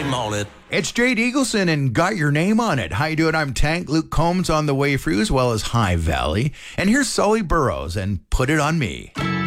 on it. It's Jade Eagleson and Got Your Name on It. How you doing? I'm Tank. Luke Combs on the way for you, as well as High Valley. And here's Sully Burrows and Put It On Me.